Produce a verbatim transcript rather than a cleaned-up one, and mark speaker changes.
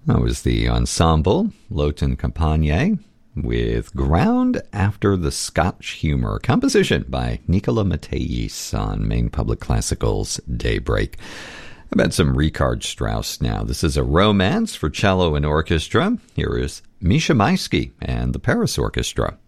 Speaker 1: That was the ensemble, Lowton Campagne, with Ground After the Scotch Humor, composition by Nicola Matthijs on Maine Public Classical's Daybreak. How about some Richard Strauss now? This is a romance for cello and orchestra. Here is Misha Maisky and the Paris Orchestra.